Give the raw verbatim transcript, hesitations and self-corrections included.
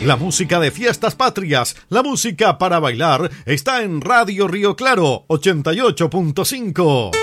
La música de fiestas patrias, la música para bailar, está en Radio Río Claro ochenta y ocho punto cinco.